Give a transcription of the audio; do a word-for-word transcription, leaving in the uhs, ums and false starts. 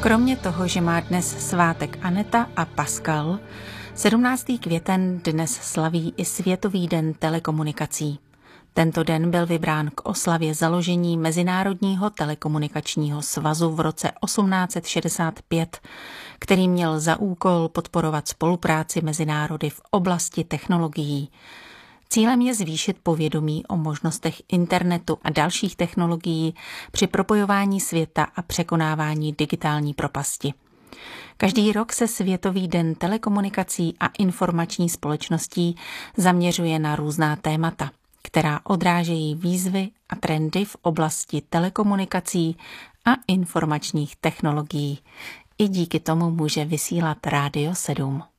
Kromě toho, že má dnes svátek Aneta a Pascal, sedmnáctý květen dnes slaví i Světový den telekomunikací. Tento den byl vybrán k oslavě založení Mezinárodního telekomunikačního svazu v roce osmnáct set šedesát pět, který měl za úkol podporovat spolupráci mezi národy v oblasti technologií. Cílem je zvýšit povědomí o možnostech internetu a dalších technologií při propojování světa a překonávání digitální propasti. Každý rok se Světový den telekomunikací a informační společností zaměřuje na různá témata, která odrážejí výzvy a trendy v oblasti telekomunikací a informačních technologií. I díky tomu může vysílat Rádio sedm.